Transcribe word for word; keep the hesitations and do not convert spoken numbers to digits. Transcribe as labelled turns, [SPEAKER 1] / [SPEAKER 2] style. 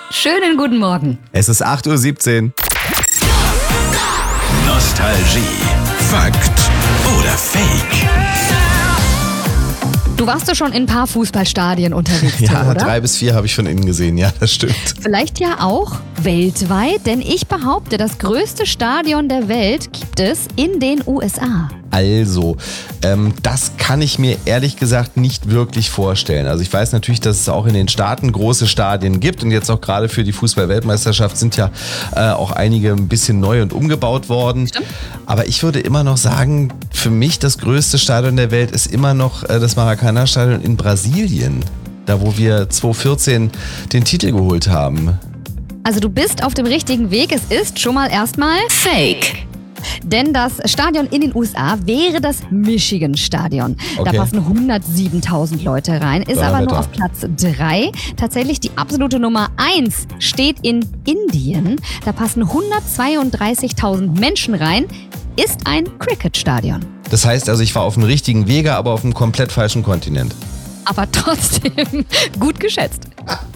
[SPEAKER 1] Schönen guten Morgen.
[SPEAKER 2] Es ist acht Uhr siebzehn.
[SPEAKER 3] Nostalgie. Fakt oder Fake?
[SPEAKER 1] Du warst doch schon in ein paar Fußballstadien unterwegs,
[SPEAKER 2] Ja,
[SPEAKER 1] oder?
[SPEAKER 2] drei bis vier habe ich von innen gesehen, ja, das stimmt.
[SPEAKER 1] Vielleicht ja auch weltweit, denn ich behaupte, das größte Stadion der Welt gibt es in den U S A.
[SPEAKER 2] Also, ähm, das kann ich mir ehrlich gesagt nicht wirklich vorstellen. Also ich weiß natürlich, dass es auch in den Staaten große Stadien gibt und jetzt auch gerade für die Fußball-Weltmeisterschaft sind ja äh, auch einige ein bisschen neu und umgebaut worden.
[SPEAKER 1] Stimmt.
[SPEAKER 2] Aber ich würde immer noch sagen, für mich das größte Stadion der Welt ist immer noch äh, das Maracanã-Stadion in Brasilien. Da, wo wir zwanzig vierzehn den Titel geholt haben.
[SPEAKER 1] Also du bist auf dem richtigen Weg. Es ist schon mal erstmal Fake. Denn das Stadion in den U S A wäre das Michigan-Stadion.
[SPEAKER 2] Okay.
[SPEAKER 1] Da passen hundertsiebentausend Leute rein, ist aber nur auf Platz drei. Tatsächlich die absolute Nummer eins steht in Indien. Da passen hundertzweiunddreißigtausend Menschen rein, ist ein Cricket-Stadion.
[SPEAKER 2] Das heißt also, ich war auf dem richtigen Wege, aber auf einem komplett falschen Kontinent.
[SPEAKER 1] Aber trotzdem gut geschätzt.